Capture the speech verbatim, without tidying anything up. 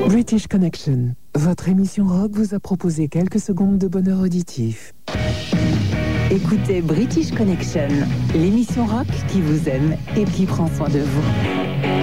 British Connection, votre émission rock vous a proposé quelques secondes de bonheur auditif. Écoutez British Connection, l'émission rock qui vous aime et qui prend soin de vous.